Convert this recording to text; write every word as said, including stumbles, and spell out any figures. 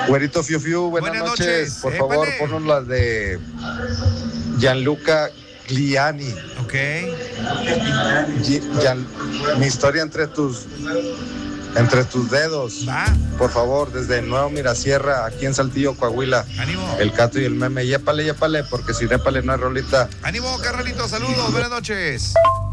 Güerito Fiu Fiu, buenas, Buenas noches. noches. Por Épale. favor, ponnos la de Gianluca Gliani. Ok. Gi- Gian- mi historia entre tus entre tus dedos. Va. Por favor, desde Nuevo Mirasierra, aquí en Saltillo, Coahuila. Ánimo. El Cato y el Meme. Yépale, yépale, porque sin épale no hay rolita. Ánimo, carnalito. Saludos. Buenas noches.